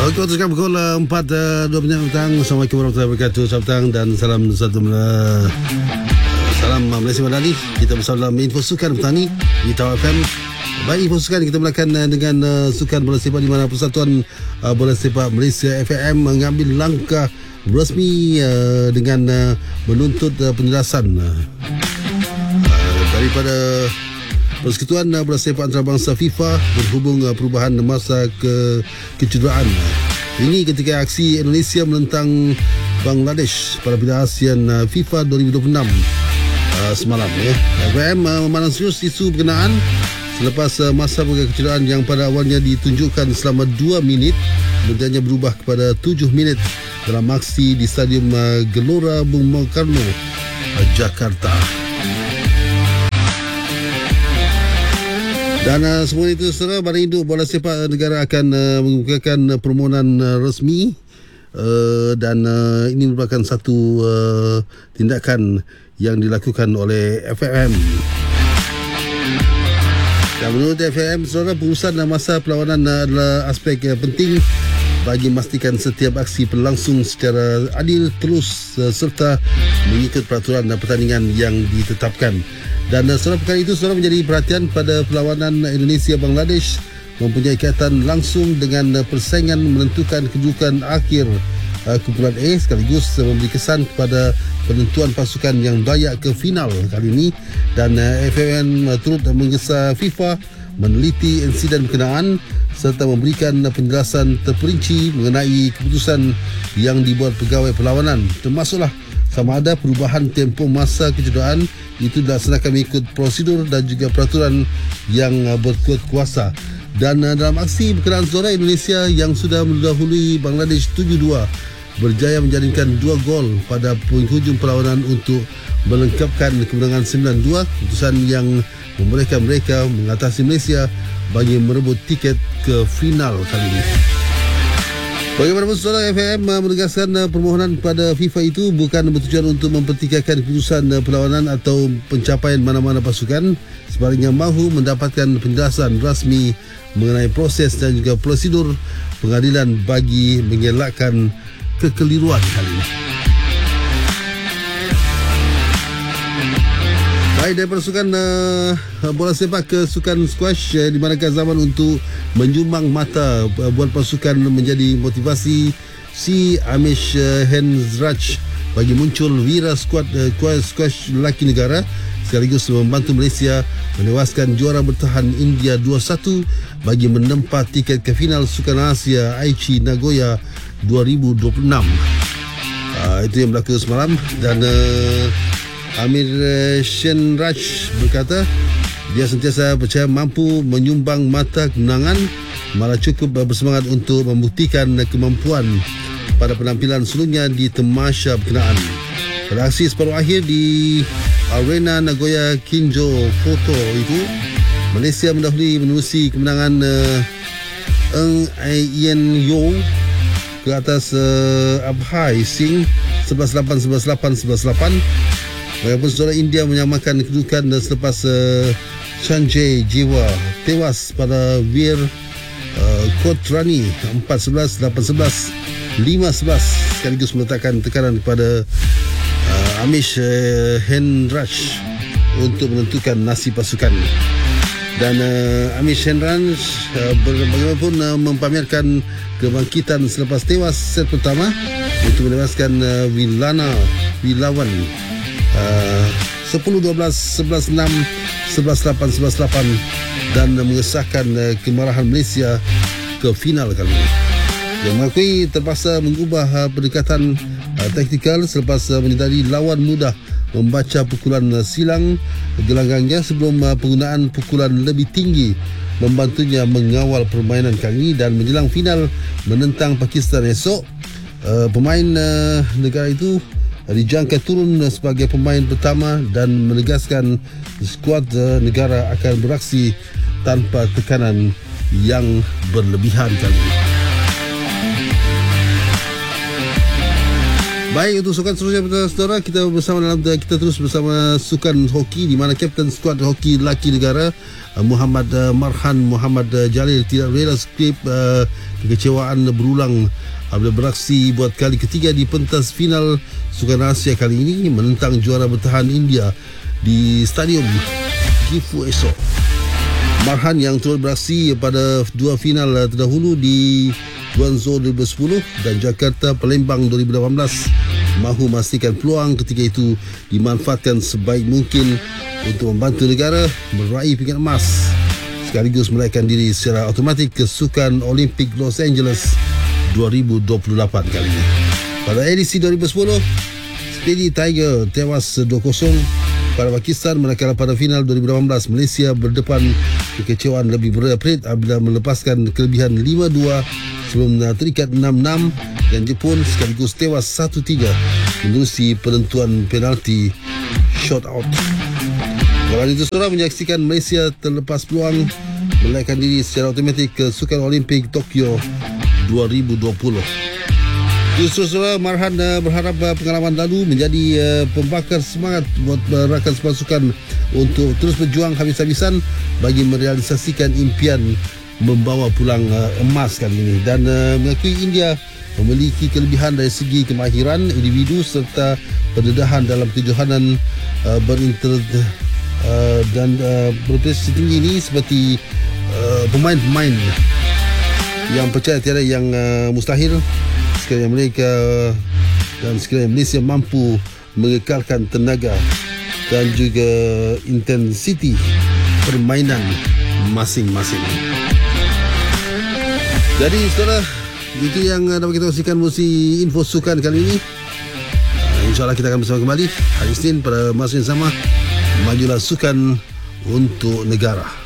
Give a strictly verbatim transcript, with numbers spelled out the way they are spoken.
Okey, waktu sekarang pukul empat dua minit petang. Assalamualaikum warahmatullahi wabarakatuh. Selamat petang dan salam satu uh, salam Malaysia Madani. Kita bersama dalam Info Sukan Petani di Tawau F M. Baik, Info Sukan kita mulakan uh, dengan uh, sukan bola sepak di mana Persatuan uh, Bola Sepak Malaysia F M mengambil langkah rasmi uh, dengan uh, menuntut uh, penjelasan uh, uh, daripada Persekutuan Bola Sepak Antarabangsa FIFA berhubung perubahan masa ke kecederaan. Ini ketika aksi Indonesia menentang Bangladesh pada Piala ASEAN FIFA dua ribu dua puluh enam uh, semalam. Ya. F M uh, memandang serius isu berkenaan selepas uh, masa kecederaan yang pada awalnya ditunjukkan selama dua minit kemudiannya berubah kepada tujuh minit dalam aksi di Stadium uh, Gelora Bung Karno, uh, Jakarta. Dan uh, semua itu saudara, Badan Induk Bola Sepak Negara akan uh, mengemukakan uh, permohonan uh, rasmi uh, dan uh, ini merupakan satu uh, tindakan yang dilakukan oleh F M. Dan menurut F M, saudara, pengurusan masa perlawanan adalah aspek uh, penting bagi memastikan setiap aksi berlangsung secara adil, terus uh, serta mengikut peraturan uh, pertandingan yang ditetapkan. Dan uh, setelah perkara itu, saudara, menjadi perhatian pada perlawanan Indonesia-Bangladesh mempunyai kaitan langsung dengan uh, persaingan menentukan kedudukan akhir uh, kumpulan A sekaligus uh, memberi kesan kepada penentuan pasukan yang layak ke final kali ini. Dan uh, F M uh, turut uh, menggesa FIFA meneliti insiden berkenaan serta memberikan uh, penjelasan terperinci mengenai keputusan yang dibuat pegawai perlawanan, termasuklah sama ada perubahan tempoh masa kecederaan itu dilaksanakan mengikut prosedur dan juga peraturan yang berkuat kuasa. Dan uh, dalam aksi berkenaan, saudara, Indonesia yang sudah mendahului Bangladesh tujuh dua berjaya menjaringkan dua gol pada penghujung perlawanan untuk melengkapkan kemenangan sembilan dua, keputusan yang membolehkan mereka mengatasi Malaysia bagi merebut tiket ke final kali ini. Bagaimanapun, saudara, F M menegaskan permohonan pada FIFA itu bukan bertujuan untuk mempertikaikan keputusan perlawanan atau pencapaian mana-mana pasukan, sebaliknya mahu mendapatkan penjelasan rasmi mengenai proses dan juga prosedur pengadilan bagi mengelakkan kekeliruan kali ini. Baik, daripada sukan uh, bola sepak ke sukan squash, uh, di manakah zaman untuk menjumbang mata uh, buat pasukan menjadi motivasi si Amish uh, Henraj bagi muncul wira skuad uh, squash lelaki negara sekaligus membantu Malaysia menewaskan juara bertahan India dua satu bagi menempa tiket ke final Sukan Asia Aichi Nagoya dua ribu dua puluh enam. Uh, itu yang berlaku semalam. Dan uh, Amir Shenraj berkata dia sentiasa percaya mampu menyumbang mata kemenangan, malah cukup bersemangat untuk membuktikan kemampuan pada penampilan sebelumnya di temasya berkenaan. Pada aksi separuh akhir di Arena Nagoya Kinjo Photo itu, Malaysia mendahului menerusi kemenangan uh, Eng Yen Yo ke atas uh, Abhai Singh sebelas lapan, sebelas lapan, sebelas lapan. Walaupun saudara, India menyamakan kedudukan selepas uh, Sanjay Jiwa tewas pada Veer uh, Kotrani empat sebelas, lapan sebelas, lima sebelas sekaligus meletakkan tekanan kepada uh, Amish uh, Henraj untuk menentukan nasib pasukan. Dan uh, Amish Henraj uh, bagaimanapun uh, mempamerkan kebangkitan selepas tewas set pertama untuk menewaskan uh, Vilana Vilawan Uh, sepuluh dua belas, sebelas enam, sebelas lapan, sebelas lapan dan mengesahkan uh, kemarahan Malaysia ke final kali ini. Dia mengakui terpaksa mengubah uh, pendekatan uh, taktikal selepas uh, menyedari lawan mudah membaca pukulan uh, silang gelanggangnya sebelum uh, penggunaan pukulan lebih tinggi membantunya mengawal permainan kali ini. Dan menjelang final menentang Pakistan esok, uh, pemain uh, negara itu dijangka turun sebagai pemain pertama dan menegaskan skuad negara akan beraksi tanpa tekanan yang berlebihan kali ini. Baik, untuk sukan seterusnya saudara, kita bersama dalam kita terus bersama sukan hoki di mana kapten skuad hoki lelaki negara Muhammad Marhan Muhammad Jalil tidak rela skrip uh, kekecewaan berulang apabila beraksi buat kali ketiga di pentas final Sukan Asia kali ini menentang juara bertahan India di Stadium Gifu esok. Marhan yang turut beraksi pada dua final terdahulu di Guangzhou dua ribu sepuluh dan Jakarta Palembang dua ribu lapan belas mahu memastikan peluang ketika itu dimanfaatkan sebaik mungkin untuk membantu negara meraih pingat emas sekaligus melahirkan diri secara automatik ke Sukan Olimpik Los Angeles dua ribu dua puluh lapan kali ini. Pada edisi dua ribu sepuluh, Speedy Tiger tewas dua kosong pada Pakistan manakala pada final dua ribu lapan belas Malaysia berdepan kekecewaan lebih berat apabila melepaskan kelebihan lima dua sebelum terikat enam enam dan Jepun sekaligus tewas satu tiga menerusi penentuan penalti shot out. Walau itu saudara menyaksikan Malaysia terlepas peluang melahirkan diri secara automatik ke Sukan Olimpik Tokyo dua ribu dua puluh. Justru saudara, Marhan uh, berharap uh, pengalaman lalu menjadi uh, pembakar semangat buat uh, rakan pasukan untuk terus berjuang habis-habisan bagi merealisasikan impian membawa pulang uh, emas kali ini dan uh, mengakui India memiliki kelebihan dari segi kemahiran individu serta pendedahan dalam kejohanan uh, berinter uh, dan uh, berprestasi tinggi ini seperti uh, pemain-pemain yang percaya tiada yang uh, mustahil sekiranya mereka dan sekiranya Malaysia mampu mengekalkan tenaga dan juga intensiti permainan masing-masing. Jadi saudara, itu yang dapat kita kongsikan musi info sukan kali ini. InsyaAllah kita akan bersama kembali hari Isnin pada masa yang sama. Majulah sukan untuk negara.